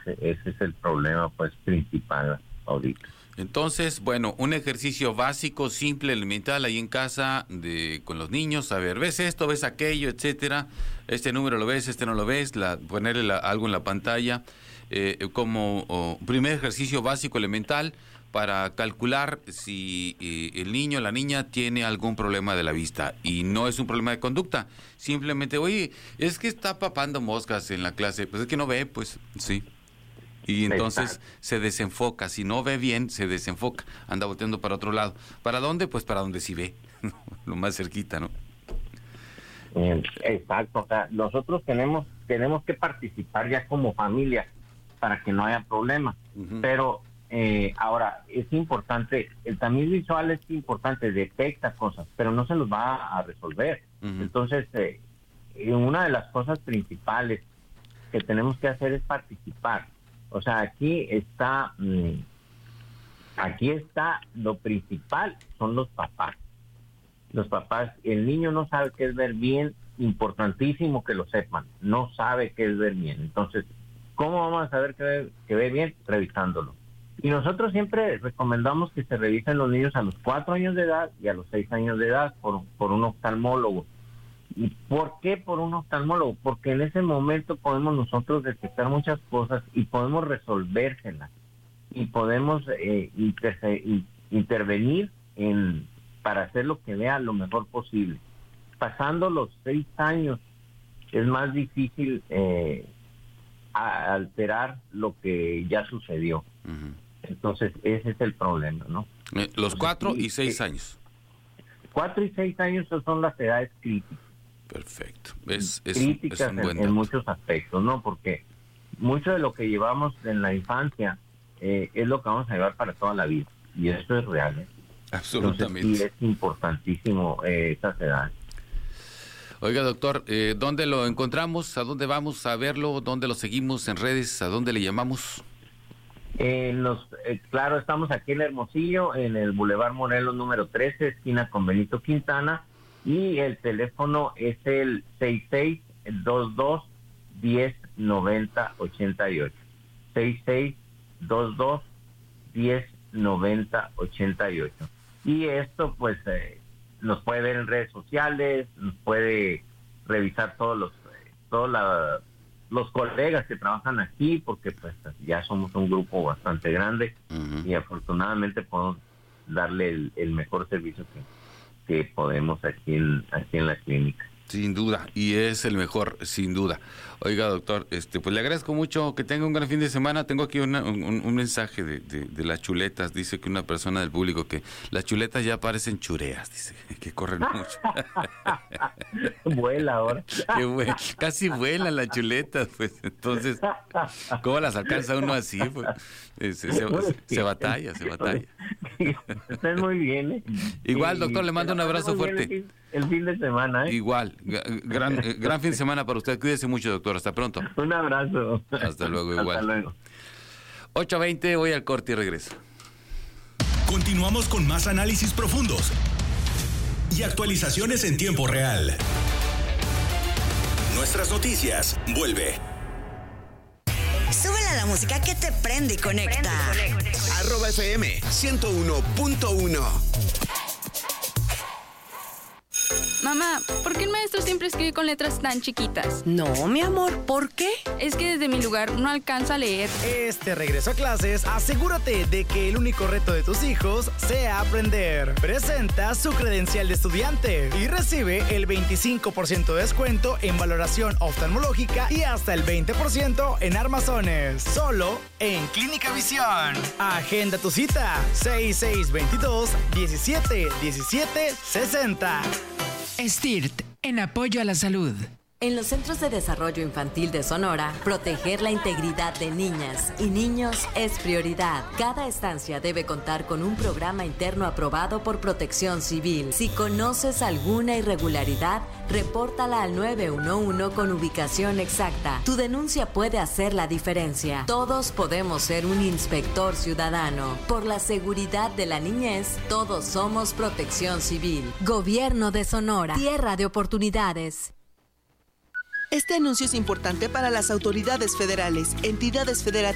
ese es el problema pues principal ahorita. Entonces, bueno, un ejercicio básico, simple, elemental, ahí en casa, con los niños, a ver, ves esto, ves aquello, etcétera, este número lo ves, este no lo ves, ponerle algo en la pantalla, como primer ejercicio básico, elemental, para calcular si el niño o la niña tiene algún problema de la vista, y no es un problema de conducta, simplemente, oye, es que está papando moscas en la clase, pues es que no ve, pues, sí. Y entonces se desenfoca, si no ve bien, se desenfoca, anda volteando para otro lado. ¿Para dónde? Pues para donde sí ve, lo más cerquita, ¿no? Exacto, o sea, nosotros tenemos que participar ya como familia para que no haya problema. Uh-huh. Pero ahora es importante, el tamiz visual es importante, detecta cosas, pero no se los va a resolver. Uh-huh. Entonces, una de las cosas principales que tenemos que hacer es participar. O sea, aquí está lo principal, son los papás. Los papás, el niño no sabe qué es ver bien, importantísimo que lo sepan, no sabe qué es ver bien. Entonces, ¿cómo vamos a saber que ve bien? Revisándolo. Y nosotros siempre recomendamos que se revisen los niños a los 4 años de edad y a los 6 años de edad por un oftalmólogo. ¿Y por qué por un oftalmólogo? Porque en ese momento podemos nosotros detectar muchas cosas y podemos resolvérselas y podemos intervenir para hacer lo que vea lo mejor posible. Pasando los 6 años es más difícil alterar lo que ya sucedió. Uh-huh. Entonces ese es el problema, ¿no? Los 4 y 6 años. 4 y 6 años son las edades críticas. Perfecto. Críticas es un buen en muchos aspectos, ¿no? Porque mucho de lo que llevamos en la infancia es lo que vamos a llevar para toda la vida. Y eso es real, ¿eh? Absolutamente. Entonces, sí, es importantísimo esas edades. Oiga, doctor, ¿dónde lo encontramos? ¿A dónde vamos a verlo? ¿Dónde lo seguimos en redes? ¿A dónde le llamamos? Claro, estamos aquí en Hermosillo, en el Boulevard Morelos número 13, esquina con Benito Quintana. Y el teléfono es el 6622-1090-88. 6622-1090-88. Y esto, pues, nos puede ver en redes sociales, nos puede revisar todos los colegas que trabajan aquí, porque pues ya somos un grupo bastante grande. Uh-huh. Y afortunadamente podemos darle el mejor servicio que podemos aquí en la clínica. Sin duda, y es el mejor, sin duda. Oiga, doctor, pues le agradezco mucho, que tenga un gran fin de semana. Tengo aquí un mensaje de las chuletas. Dice que una persona del público que las chuletas ya parecen chureas, dice, que corren mucho. Vuela ahora. Casi vuelan las chuletas, pues. Entonces, ¿cómo las alcanza uno así? Pues, se batalla. Estás muy bien, ¿eh? Igual, doctor, le mando un abrazo fuerte. El fin de semana, ¿eh? Igual, gran fin de semana para usted. Cuídese mucho, doctor. Hasta pronto. Un abrazo. Hasta luego, igual. Hasta luego. 8:20, voy al corte y regreso. Continuamos con más análisis profundos y actualizaciones en tiempo real. Nuestras noticias, vuelve. Súbele a la música que te prende y conecta. @FM 101.1. Mamá, ¿por qué el maestro siempre escribe con letras tan chiquitas? No, mi amor, ¿por qué? Es que desde mi lugar no alcanza a leer. Este regreso a clases, asegúrate de que el único reto de tus hijos sea aprender. Presenta su credencial de estudiante y recibe el 25% de descuento en valoración oftalmológica y hasta el 20% en armazones. Solo en Clínica Visión. Agenda tu cita 6622-171760. STIRT, en apoyo a la salud. En los Centros de Desarrollo Infantil de Sonora, proteger la integridad de niñas y niños es prioridad. Cada estancia debe contar con un programa interno aprobado por Protección Civil. Si conoces alguna irregularidad, repórtala al 911 con ubicación exacta. Tu denuncia puede hacer la diferencia. Todos podemos ser un inspector ciudadano. Por la seguridad de la niñez, todos somos Protección Civil. Gobierno de Sonora. Tierra de oportunidades. Este anuncio es importante para las autoridades federales, entidades federativas